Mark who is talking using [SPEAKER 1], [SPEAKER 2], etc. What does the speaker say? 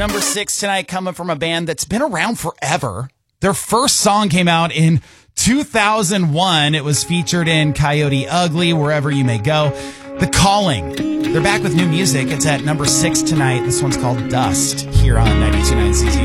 [SPEAKER 1] Number 6 tonight, coming from a band that's been around forever. Their first song came out in 2001. It was featured in Coyote Ugly, Wherever You May Go. The Calling. They're back with new music. It's at number 6 tonight. This one's called Dust here on 92.9 CZ.